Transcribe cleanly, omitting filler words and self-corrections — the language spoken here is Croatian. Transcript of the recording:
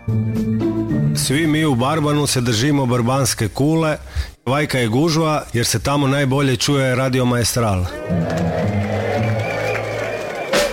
Svi mi u Barbanu se držimo barbanske kule. Vajka je gužva jer se tamo najbolje čuje Radio Maestral.